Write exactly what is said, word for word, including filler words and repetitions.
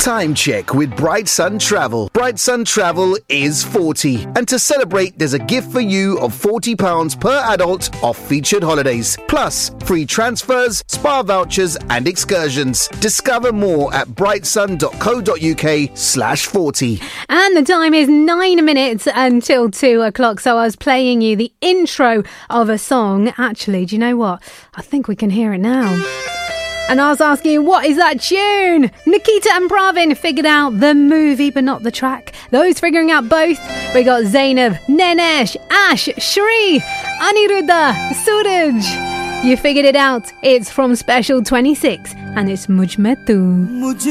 Time check with Bright Sun Travel. Bright Sun Travel is forty. And to celebrate, there's a gift for you of forty pounds per adult off featured holidays. Plus, free transfers, spa vouchers and excursions. Discover more at brightsun.co.uk slash 40. And the time is nine minutes until two o'clock. So I was playing you the intro of a song. Actually, do you know what? I think we can hear it now. And I was asking you, what is that tune? Nikita and Pravin figured out the movie, but not the track. Those figuring out both, we got Zainab, Nenesh, Ash, Shri, Aniruddha, Suraj. You figured it out. It's from Special twenty-six, and it's Mujh Mein Tu.